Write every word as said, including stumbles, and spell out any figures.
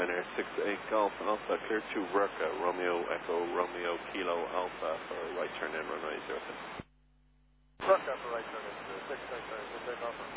Air six eight Golf Alpha, clear to Ruka, Romeo Echo, Romeo Kilo Alpha for right turn in runway zero six. Ruka for right turn in, six six, six eight Golf.